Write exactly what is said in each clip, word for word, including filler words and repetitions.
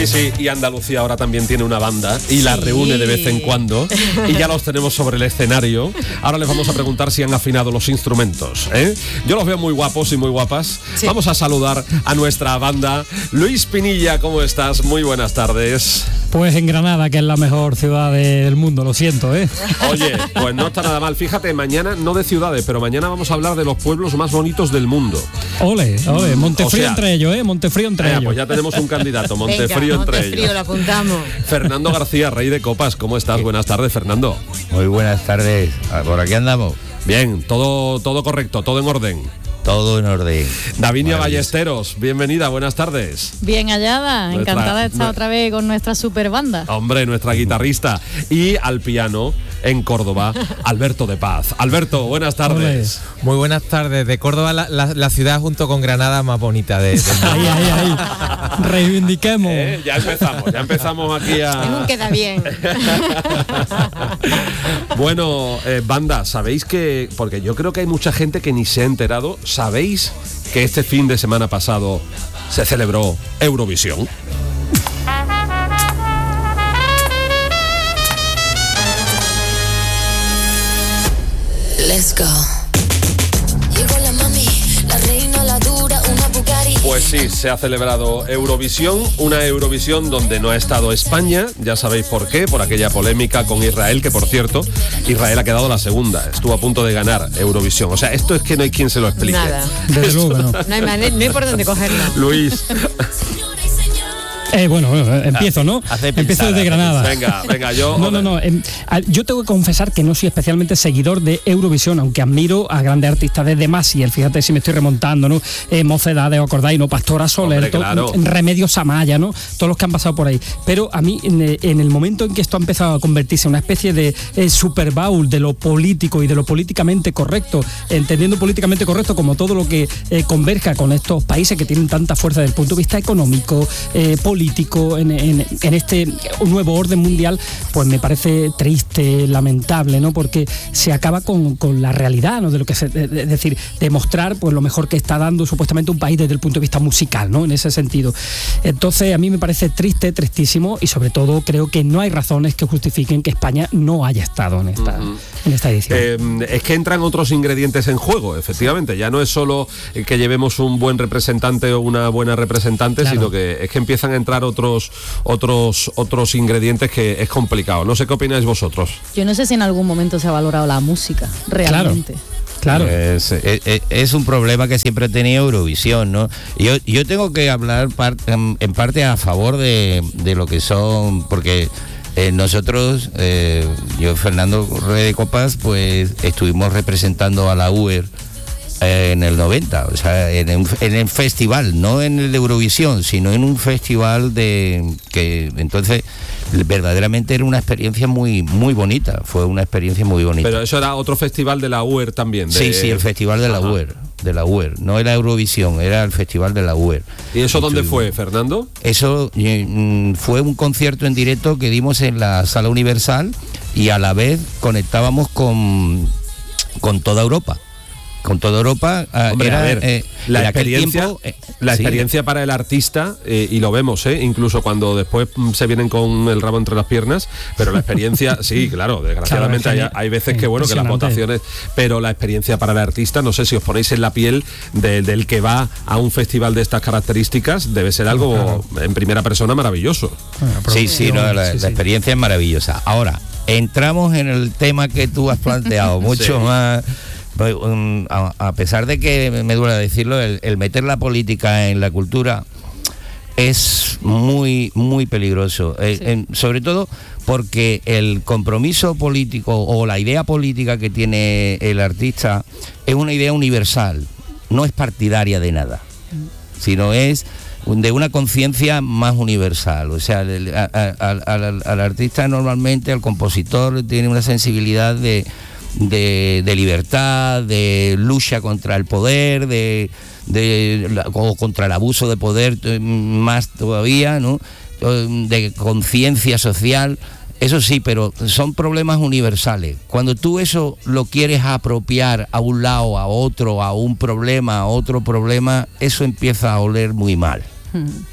Sí, sí, y Andalucía ahora también tiene una banda y la reúne de vez en cuando y ya los tenemos sobre el escenario. Ahora les vamos a preguntar si han afinado los instrumentos, ¿eh? Yo los veo muy guapos y muy guapas. Sí. Vamos a saludar a nuestra banda. Luis Pinilla, ¿cómo estás? Muy buenas tardes. Pues en Granada, que es la mejor ciudad del mundo, lo siento, ¿eh? Oye, pues no está nada mal. Fíjate, mañana, no de ciudades, pero mañana vamos a hablar de los pueblos más bonitos del mundo. Ole, ole, Montefrío o sea, entre ellos, ¿eh? Montefrío entre eh, ellos. Pues ya tenemos un candidato, Montefrío Venga, entre Montefrío, ellos. lo apuntamos. Fernando García, Rey de Copas, ¿cómo estás? Buenas tardes, Fernando. Muy buenas tardes, por aquí andamos. Bien, todo, todo correcto, todo en orden. Todo en orden. Davinia Ballesteros, bienvenida, buenas tardes. Bien hallada, nuestra, encantada de estar otra vez con nuestra super banda. Hombre, nuestra guitarrista. Y al piano, en Córdoba, Alberto de Paz. Alberto, buenas tardes. Muy buenas tardes. De Córdoba, la, la, la ciudad junto con Granada más bonita de... de... ahí, ahí, ahí. Reivindiquemos. Eh, ya empezamos, ya empezamos aquí a... Queda bien. Bueno, eh, banda, ¿sabéis que...? Porque yo creo que hay mucha gente que ni se ha enterado. ¿Sabéis que este fin de semana pasado se celebró Eurovisión? Let's go. Llegó la mami, la reina, la dura, una Bugatti. Pues sí, se ha celebrado Eurovisión, una Eurovisión donde no ha estado España, ya sabéis por qué, por aquella polémica con Israel, que por cierto, Israel ha quedado la segunda, estuvo a punto de ganar Eurovisión. O sea, esto es que no hay quien se lo explique. Nada. Desde luego, no. No hay, manera, no hay por dónde cogerla. Luis. Eh, bueno, empiezo, ¿no? Empiezo desde Granada. Venga, venga, yo... No, no, no. Eh, yo tengo que confesar que no soy especialmente seguidor de Eurovisión, aunque admiro a grandes artistas desde Masiel, fíjate si me estoy remontando, ¿no? Eh, Mocedades, ¿os acordáis, no? Pastora Soler, Hombre, claro. to, Remedios Amaya, ¿no? Todos los que han pasado por ahí. Pero a mí, en, en el momento en que esto ha empezado a convertirse en una especie de eh, Super Bowl de lo político y de lo políticamente correcto, entendiendo políticamente correcto como todo lo que eh, converja con estos países que tienen tanta fuerza desde el punto de vista económico, eh, político, En, en, en este nuevo orden mundial, pues me parece triste, lamentable, ¿no? Porque se acaba con, con la realidad, ¿no? De lo que se, es de, decir, demostrar pues lo mejor que está dando supuestamente un país desde el punto de vista musical, ¿no? En ese sentido. Entonces a mí me parece triste, tristísimo, y sobre todo creo que no hay razones que justifiquen que España no haya estado en esta, uh-huh. en esta edición. Eh, es que entran otros ingredientes en juego, efectivamente. Ya no es solo que llevemos un buen representante o una buena representante, claro. Sino que es que empiezan a entrar otros otros otros ingredientes que es complicado. No sé qué opináis vosotros. Yo no sé si en algún momento se ha valorado la música realmente. Claro. Claro. Es, es, es un problema que siempre ha tenido Eurovisión, ¿no? Yo, yo tengo que hablar par, en, en parte a favor de, de lo que son, porque eh, nosotros, eh, yo Fernando Rey de Copas, pues estuvimos representando a la U E R en el noventa, o sea, en, en el festival, no en el de Eurovisión, sino en un festival de que entonces verdaderamente era una experiencia muy muy bonita, fue una experiencia muy bonita. Pero eso era otro festival de la U E R también. De... Sí, sí, el festival de la Ajá. U E R, de la U E R, no era Eurovisión, era el festival de la U E R. ¿Y eso dónde fue, Fernando? Eso eh, fue un concierto en directo que dimos en la Sala Universal y a la vez conectábamos con con toda Europa. Con toda Europa. Hombre, era, a ver, eh, la experiencia, tiempo, eh, la sí. experiencia para el artista, eh, y lo vemos, eh, incluso cuando después mm, se vienen con el rabo entre las piernas, pero la experiencia, sí, claro, desgraciadamente claro, hay, hay veces que bueno, que las votaciones, pero la experiencia para el artista, no sé si os ponéis en la piel de, del que va a un festival de estas características, debe ser algo claro. en primera persona maravilloso. Bueno, sí, sí, no, la, sí, la experiencia sí. es maravillosa. Ahora, entramos en el tema que tú has planteado, mucho sí. más... A pesar de que me duele decirlo, el, el meter la política en la cultura es muy muy peligroso, sí. eh, en, sobre todo porque el compromiso político o la idea política que tiene el artista es una idea universal, no es partidaria de nada, sino es de una conciencia más universal. O sea, el, a, a, al, al artista normalmente, al compositor, tiene una sensibilidad de De, de libertad, de lucha contra el poder, de, de o contra el abuso de poder más todavía, ¿no? De conciencia social. Eso sí, pero son problemas universales. Cuando tú eso lo quieres apropiar a un lado, a otro, a un problema, a otro problema, eso empieza a oler muy mal. Hmm.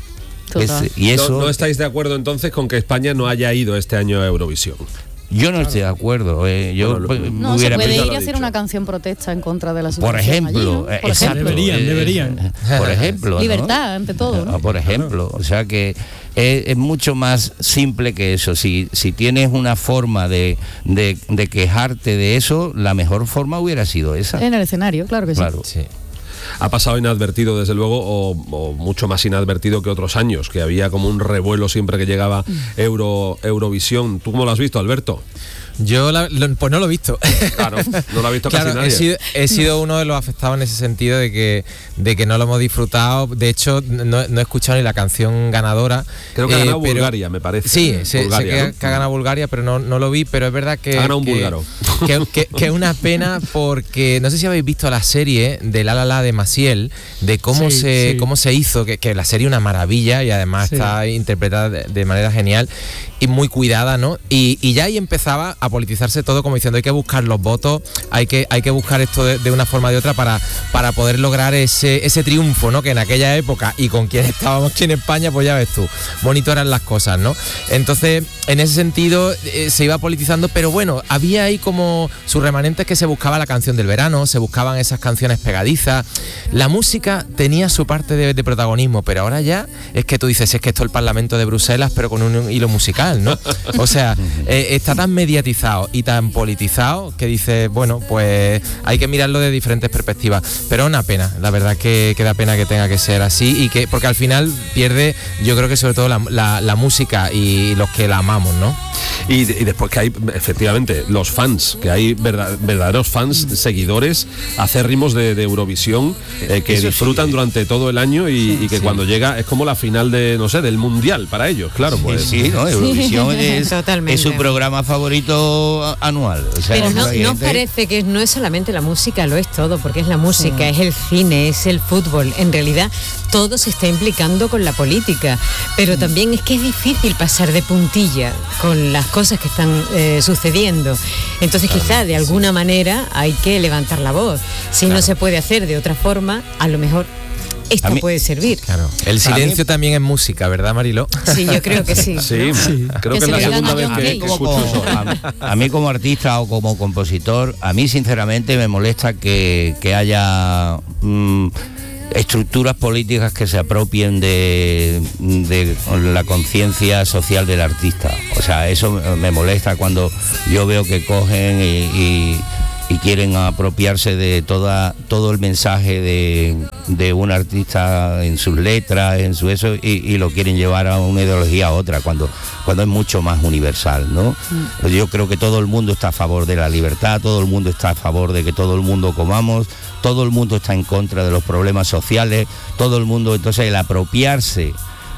Total. Es- y eso, no, no estáis de acuerdo entonces con que España no haya ido este año a Eurovisión. yo no estoy de acuerdo. eh, yo Bueno, pues, No, hubiera se puede ya ir lo a he hacer dicho. una canción protesta en contra de la Por situación ejemplo, allí, ¿no? Por eh, exacto, ejemplo. Deberían, eh, deberían. Por ejemplo, ¿no? Libertad, ante todo, ¿no? Ah, Por ejemplo, o sea que es, es mucho más simple que eso. Si, si tienes una forma de, de, de quejarte de eso, la mejor forma hubiera sido esa. En el escenario, claro que sí. Claro. Sí. Ha pasado inadvertido, desde luego, o, o mucho más inadvertido que otros años, que había como un revuelo siempre que llegaba Euro, Eurovisión. ¿Tú cómo lo has visto, Alberto? Yo la- lo- pues no lo he visto. Claro, no lo ha visto Claro, casi nadie. he sido, he sido uno de los afectados en ese sentido de que, de que no lo hemos disfrutado. De hecho, no, no he escuchado ni la canción ganadora. Creo que ha eh, ganado pero- Bulgaria, me parece. Sí, sé, sé Bulgaria, que, ¿no? que ha ganado Bulgaria, pero no, no lo vi. Pero es verdad que. Ha ganado un que- búlgaro. Que, que- que es una pena porque no sé si habéis visto la serie de La La La de Maciel, de cómo Sí, se sí. cómo se hizo, que, que la serie es una maravilla y además Sí. está interpretada de, de manera genial y muy cuidada, ¿no? Y, y ya ahí empezaba a politizarse todo como diciendo hay que buscar los votos, hay que, hay que buscar esto de, de una forma o de otra para, para poder lograr ese, ese triunfo, ¿no? Que en aquella época y con quien estábamos aquí en España, pues ya ves tú, monitoran las cosas, ¿no? Entonces, en ese sentido, eh, se iba politizando, pero bueno, había ahí como sus remanentes que se buscaba la canción del verano, se buscaban esas canciones pegadizas. La música tenía su parte de, de protagonismo, pero ahora ya es que tú dices, es que esto es el Parlamento de Bruselas, pero con un hilo musical, ¿no? O sea, eh, está tan mediatizado y tan politizado que dices, bueno, pues hay que mirarlo de diferentes perspectivas. Pero es una pena, la verdad que, que da pena que tenga que ser así y que, porque al final pierde, yo creo que sobre todo la, la- la música y los que la amamos, ¿no? Y, y después que hay, efectivamente, los fans, que hay verdad- verdaderos fans, seguidores acérrimos de, de Eurovisión, eh, que Eso disfrutan sí. durante todo el año y, y que cuando llega es como la final de, no sé, del Mundial para ellos, claro, pues. Sí, sí, ¿no? Eurovisión es, Totalmente. es su programa favorito a- anual. O sea, Pero no, hay no gente- parece que no es solamente la música, lo es todo, porque es la música, es el cine, es el fútbol. En realidad, todo se está implicando con la política. Pero también es que es difícil pasar de puntilla con las cosas que están eh, sucediendo. Entonces, quizá de alguna manera hay que levantar la voz. Si no se puede hacer de otra forma, a lo mejor esto A mí- puede servir. Claro. El silencio también es música, ¿verdad, Mariló? Sí, yo creo que sí. Sí, creo Que que es se la le dan segunda a vez John que, Cage. que como- escucho eso. a, a mí como artista o como compositor, a mí sinceramente me molesta que, que haya mm, estructuras políticas que se apropien de, de la conciencia social del artista. O sea, eso me molesta cuando yo veo que cogen y, y- y quieren apropiarse de toda todo el mensaje de, de un artista en sus letras, en su eso, y, y lo quieren llevar a una ideología a otra, cuando, cuando es mucho más universal, ¿no? Pues yo creo que todo el mundo está a favor de la libertad, todo el mundo está a favor de que todo el mundo comamos, todo el mundo está en contra de los problemas sociales, todo el mundo, entonces el apropiarse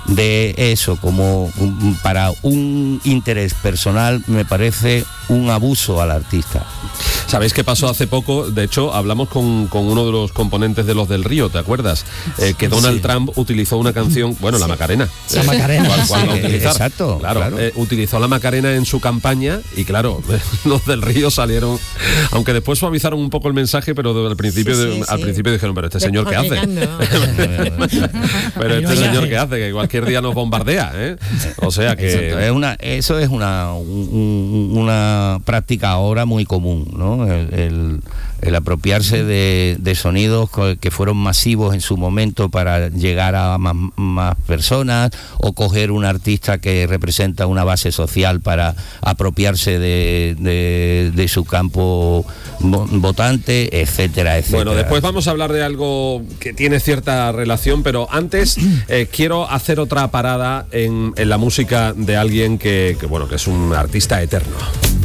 de eso como un- para un interés personal me parece un abuso al artista. ¿Sabéis qué pasó hace poco? De hecho, hablamos con, con uno de los componentes de Los del Río, ¿te acuerdas? Eh, que Donald Trump utilizó una canción, bueno, la Macarena. La Macarena. ¿Cuál- cuál va a Sí, utilizar? exacto, Claro, claro. eh, utilizó la Macarena en su campaña y claro, Los del Río salieron, aunque después suavizaron un poco el mensaje, pero de- al principio, Sí, de- sí, al sí. principio dijeron, pero este señor qué hace. Despotricando. Pero Ahí no este hay señor nadie. qué hace, que cualquier día nos bombardea, ¿eh? O sea que... Exacto, es una, eso es una, un- un- una práctica ahora muy común, ¿no? El, el- el apropiarse de, de sonidos co- que fueron masivos en su momento para llegar a más, más personas, o coger un artista que representa una base social para apropiarse de, de- de su campo vo- votante, etcétera, etcétera. Bueno, después vamos a hablar de algo que tiene cierta relación, pero antes eh, quiero hacer otra parada en, en la música de alguien que, que, bueno, que es un artista eterno.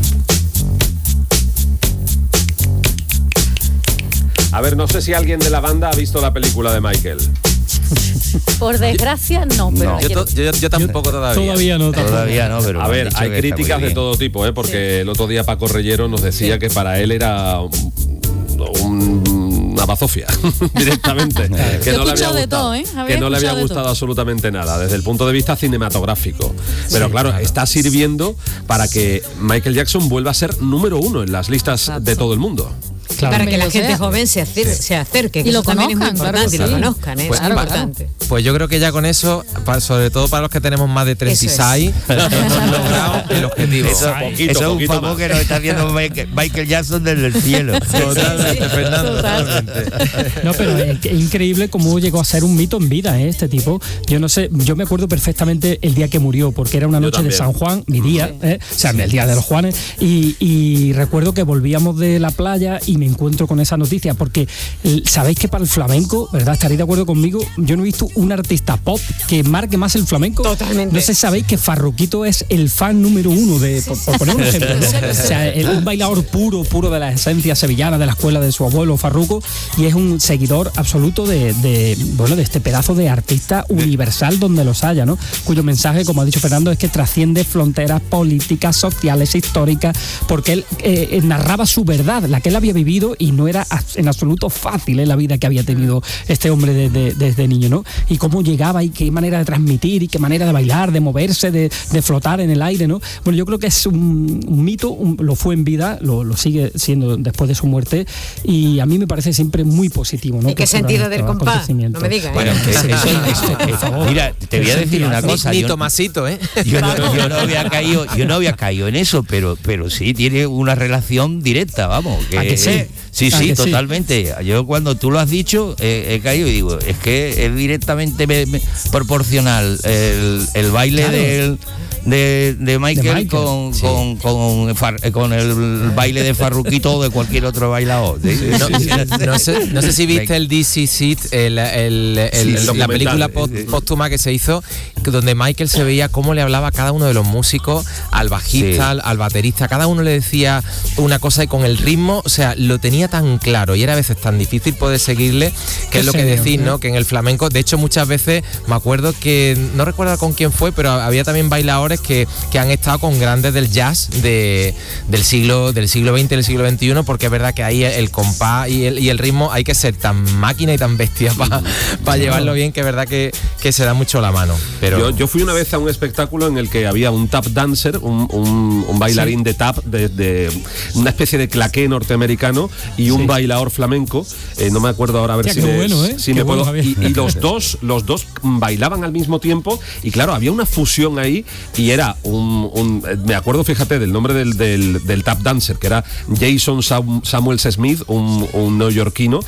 A ver, no sé si alguien de la banda ha visto la película de Michael. Por desgracia, no, pero No. Yo, quiero- to- yo- yo tampoco todavía. Todavía no. tampoco. Todavía no, pero A me han ver, dicho hay que está muy críticas de bien. todo tipo, ¿eh? Porque el otro día Paco Reyero nos decía que para él era un- un- una bazofia directamente. que Yo he no le había escuchado de gustado, todo, ¿eh? Había que no le había escuchado de gustado todo. absolutamente nada desde el punto de vista cinematográfico. Pero claro, está sirviendo para que Michael Jackson vuelva a ser número uno en las listas de todo el mundo. Claro. Para que la Lo gente sea. joven se acerque, se acerque que Y lo eso también es muy conozcan, claro importante, que y lo sí. conozcan, ¿eh? Pues, eso es claro. importante. Pues yo creo que ya con eso, pa- sobre todo para los que tenemos más de treinta y seis, hemos logrado el objetivo. Eso, poquito, eso es un poquito favor más. que nos está haciendo Michael, Michael Jackson desde el cielo. Totalmente, Fernando, totalmente. No, pero es, es increíble cómo llegó a ser un mito en vida, ¿eh? Este tipo. Yo no sé, yo me acuerdo perfectamente el día que murió, porque era una Yo noche de también. San Juan, mi día, ¿eh? O sea, el día de los Juanes, y, y recuerdo que volvíamos de la playa y me encuentro con esa noticia, porque eh, sabéis que para el flamenco, ¿verdad? Estaréis de acuerdo conmigo, yo no he visto un artista pop que marque más el flamenco. Totalmente. No sé si sabéis que Farruquito es el fan número uno de, por, por poner un ejemplo, ¿no? O sea, es un bailador puro, puro de la esencia sevillana, de la escuela de su abuelo Farruco, y es un seguidor absoluto de, de bueno, de este pedazo de artista universal donde los haya, ¿no? Cuyo mensaje, como ha dicho Fernando, es que trasciende fronteras políticas, sociales, históricas, porque él eh, eh, narraba su verdad, la que él había vivido, y no era en absoluto fácil, ¿eh? La vida que había tenido este hombre desde, desde niño, ¿no? Y cómo llegaba y qué manera de transmitir y qué manera de bailar, de moverse, de, de flotar en el aire, ¿no? Bueno, yo creo que es un, un mito, un- lo fue en vida, lo, lo sigue siendo después de su muerte, y a mí me parece siempre muy positivo, ¿no? ¿Y qué que ocurran sentido del estos compás? acontecimientos. No me digas, ¿eh? Bueno, que eso- eso- mira, te voy a decir una Ni, cosa. ni yo- Tomasito, ¿eh? Yo no, yo no había caído, yo no había caído en eso, pero, pero sí tiene una relación directa, vamos. ¿A que sí? Sí, ¿A sí, que sí? totalmente. Yo cuando tú lo has dicho, eh, he caído y digo, es que es directamente me- me- proporcional el, el baile Claro. del, de, de Michael, De Michael, con, sí. con, con, Far- eh, con el baile de Farruquito o de cualquier otro bailador. Sí, No, sí, sí. no sé, no sé si viste el D C Seat, el, el- el- Sí, el la documental, película eh, post- eh. póstuma que se hizo, que donde Michael se veía cómo le hablaba a cada uno de los músicos, al bajista, Sí. al, al baterista, cada uno le decía una cosa, y con el ritmo, o sea, lo tenía tan claro y era a veces tan difícil poder seguirle, que Qué es lo que genio, decís, ¿eh? ¿no? Que en el flamenco, de hecho, muchas veces me acuerdo que, no recuerdo con quién fue, pero había también bailadores que, que han estado con grandes del jazz de, del siglo del siglo veinte, del siglo veintiuno, porque es verdad que ahí el compás y el, y el ritmo hay que ser tan máquina y tan bestia para llevarlo bien, que es verdad que, que se da mucho la mano. Pero Yo, yo fui una vez a un espectáculo en el que había un tap dancer, un, un- un bailarín de tap, de, de una especie de claqué norteamericano, y un Sí. bailador flamenco. Eh, no me acuerdo ahora a ver Hostia, si, qué me, bueno, ¿eh? si Qué me bueno, puedo. Javier. Y, y los dos, los dos bailaban al mismo tiempo, y claro, había una fusión ahí, y era un, un- eh, me acuerdo, fíjate, del nombre del, del- del tap dancer, que era Jason Sam- Samuels Smith, un, un neoyorquino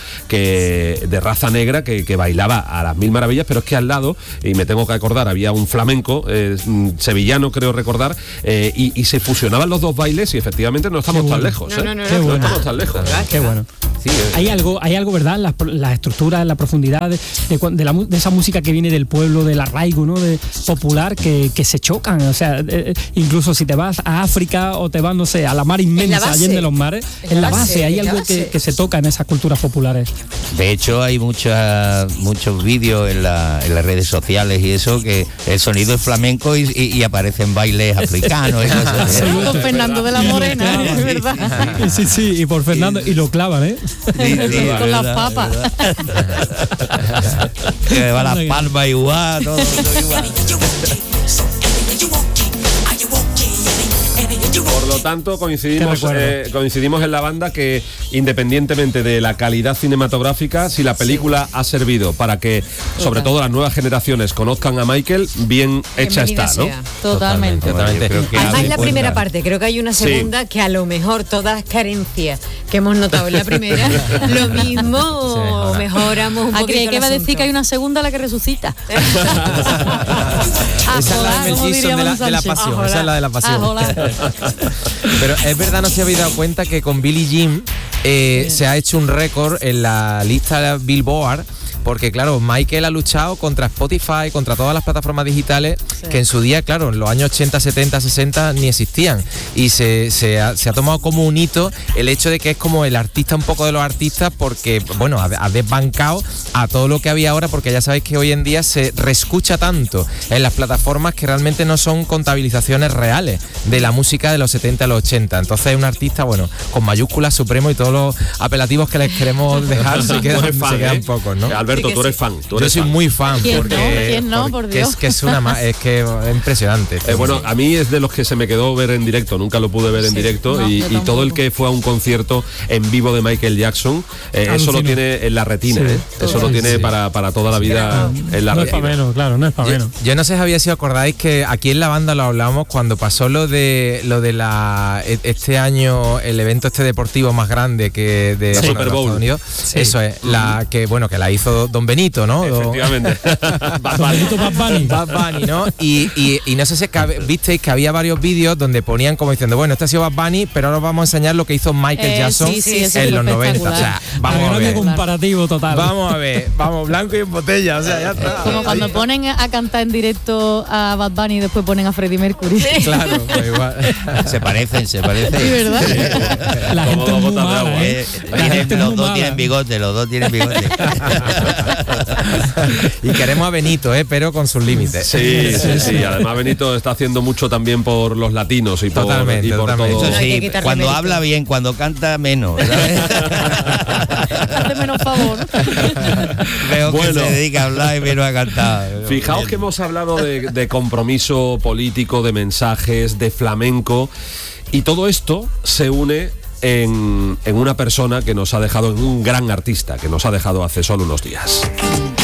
que de raza negra que, que bailaba a las mil maravillas, pero es que al lado, y me tengo que acordar, había un flamenco eh, mm, sevillano, creo recordar, eh, y, y se fusionaban los dos bailes, y efectivamente no estamos tan bueno. lejos. No, ¿eh? no, no, Qué no, bueno. estamos tan lejos. Qué bueno. Sí, eh, Hay algo, hay algo, ¿verdad? La, la estructura, la profundidad de, de cuan- de la mu- de esa música que viene del pueblo, del arraigo, ¿no? De popular, que, que se chocan. O sea, eh, incluso si te vas a África o te vas, no sé, a la mar inmensa, base. allá en los mares, Es en la la base, base, hay es la algo que, base. que se toca en esas culturas populares. de hecho, hay muchas muchos vídeos en, la- en las redes sociales y eso, que el sonido es flamenco y, y- y aparecen bailes africanos. y cosas así. Con Fernando de la Morena, es verdad. Sí, sí, y por Fernando, y lo clavan, ¿eh? Sí, sí, Con las verdad, papas. verdad. Que va las palmas igual, todo, todo igual. Por lo tanto, coincidimos, Qué recuerdo. eh, coincidimos en la banda que, independientemente de la calidad cinematográfica, si la película ha servido para que, sobre todo las nuevas generaciones, conozcan a Michael, bien hecha Bienvenida está, ¿no? sea. Totalmente. Totalmente. Yo creo que Además, abre la puertas. primera parte, creo que hay una segunda que a lo mejor todas las carencias que hemos notado en la primera, lo mismo mejoramos un Ah, poquito creí que el iba a decir asunto. que hay una segunda la que resucita. esa es la de Mel como Gibson diría de la, de la Sánchez. pasión, esa es la de la pasión. Ajola. Pero es verdad, no se habéis dado cuenta que con Billie Jean eh, se ha hecho un récord en la lista Billboard, porque claro, Michael ha luchado contra Spotify, contra todas las plataformas digitales que en su día, claro, en los años ochenta, setenta, sesenta ni existían, y se, se, ha, se ha tomado como un hito el hecho de que es como el artista un poco de los artistas, porque bueno, ha, ha desbancado a todo lo que había ahora, porque ya sabéis que hoy en día se reescucha tanto en las plataformas que realmente no son contabilizaciones reales de la música de los setenta a los ochenta. Entonces es un artista, bueno, con mayúsculas, supremo, y todos los apelativos que les queremos dejar se quedan, Buen fan, se quedan ¿eh? pocos, ¿no? Albert Alberto, Sí, tú eres sí. fan. Tú Yo eres soy fan. muy fan. ¿Quién porque, no? ¿Quién no? porque Por Dios. Es que es una ma- es que es impresionante. Eh, bueno, a mí es de los que se me quedó ver en directo, nunca lo pude ver en Sí, directo no, y, yo y todo el tampoco. que fue a un concierto en vivo de Michael Jackson, eh, eso lo Alucino. tiene en la retina, Sí. ¿eh? Eso lo Sí, tiene sí. para, para toda la vida en la No es para retina. menos, claro, no es para Yo, menos. yo no sé, Javier, si os acordáis que aquí en la banda lo hablamos cuando pasó lo de lo de la e- este año el evento este deportivo más grande que de, La bueno, Super de Bowl. Estados Unidos. Eso es, la que bueno, que la hizo Don Benito, ¿no? Efectivamente. Bad Don Bunny. Benito Bad Bunny. Bad Bunny, ¿no? Y, y, y no sé si es que hab- visteis que había varios vídeos donde ponían como diciendo, bueno, este ha sido Bad Bunny, pero ahora os vamos a enseñar lo que hizo Michael Eh, Jackson sí, sí, eso en fue los noventa. O sea, espectacular. vamos a Grande ver. comparativo total. Vamos a ver, vamos, blanco y en botella, o sea, ya está. Como cuando Ahí. ponen a cantar en directo a Bad Bunny y después ponen a Freddie Mercury. Claro, pues igual. Se parecen, se parecen. Sí, ¿verdad? La Como gente es dos muy gotas de mala, agua. ¿eh? Eh, La tienen- gente es los muy dos mala. tienen bigote, los dos tienen bigote. Y queremos a Benito, ¿eh? Pero con sus límites. Sí, sí, sí. Además Benito está haciendo mucho también por los latinos y por, Totalmente, y por totalmente. todo. Eso No hay que sí, quitarle cuando mérito. habla bien, cuando canta menos, ¿sabes? Hace menos favor. Veo Bueno. que se dedica a hablar y menos a cantar. Fijaos que hemos hablado de, de compromiso político, de mensajes, de flamenco, y todo esto se une en, en una persona que nos ha dejado, en un gran artista que nos ha dejado hace solo unos días.